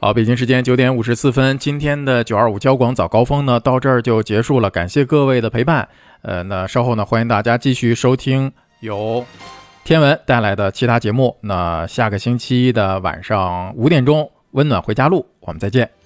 好，北京时间9点54分，今天的925交广早高峰呢，到这儿就结束了，感谢各位的陪伴。那稍后呢，欢迎大家继续收听由天文带来的其他节目。那下个星期的晚上5点钟，温暖回家路，我们再见。